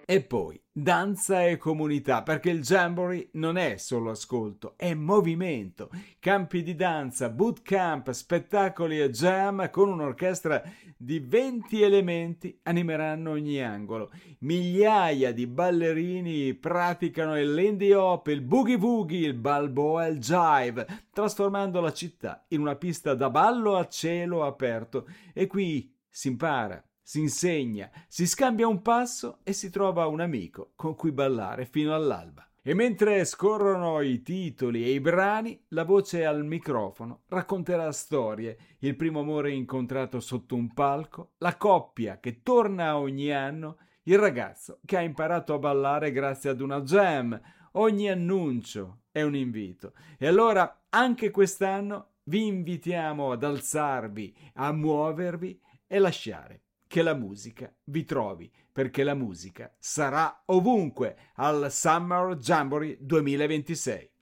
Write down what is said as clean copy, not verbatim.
E poi danza e comunità, perché il Jamboree non è solo ascolto, è movimento. Campi di danza, bootcamp, spettacoli e jam con un'orchestra di 20 elementi animeranno ogni angolo. Migliaia di ballerini praticano il Lindy Hop, il Boogie Woogie, il Balboa e il Jive, trasformando la città in una pista da ballo a cielo aperto. E qui si impara, si insegna, si scambia un passo e si trova un amico con cui ballare fino all'alba. E mentre scorrono i titoli e i brani, la voce al microfono racconterà storie, il primo amore incontrato sotto un palco, la coppia che torna ogni anno, il ragazzo che ha imparato a ballare grazie ad una jam. Ogni annuncio è un invito. E allora anche quest'anno vi invitiamo ad alzarvi, a muovervi e lasciare che la musica vi trovi, perché la musica sarà ovunque al Summer Jamboree 2026.